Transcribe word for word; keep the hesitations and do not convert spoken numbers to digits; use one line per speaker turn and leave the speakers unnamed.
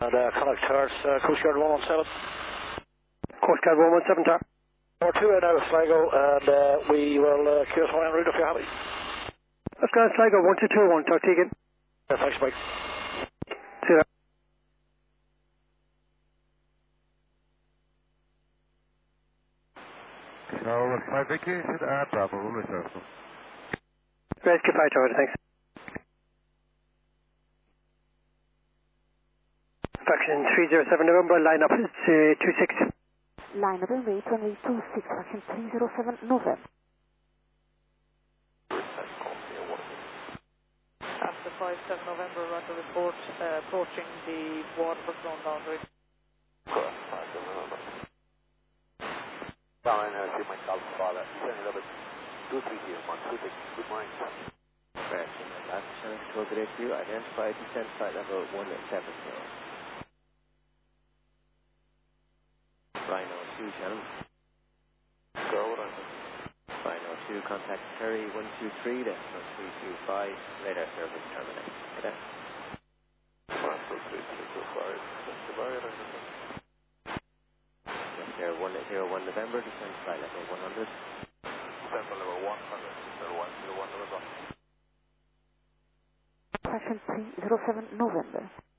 And uh, contact Hearts, uh, Coast Guard one one seven.
Coast Guard one one seven, tar.
Number two out of Sligo, and uh, we will uh, Q S one en route if you're happy.
Let's go on Sligo one two two one, talk to you again.
Uh, thanks, Mike.
See you.
So, my vacation at Bravo, will reserve them.
Rescue five tower, thanks. Faction three zero seven November, line up is uh, two six.
Line up in rate runway two six, faction three zero seven November.
After five seven November, we're on the report uh, approaching the Waterford zone boundary.
Correct, five seven November. Down in there, see my call father. He's only a little bit two three here, one two six, good mind.
Correct, and my last chance to look at it for you, identified descent flight level one seven zero. Rhino two, gentlemen.
Go, what on?
Rhino two, contact Terry one two three, decimal three two five, radar service terminated. Cadet.
one two three three two five, that's the barrier, I think.
Yes, sir, one zero one November, descent flight level one hundred.
Sample level one hundred, zero one zero one November.
Faction three zero seven November.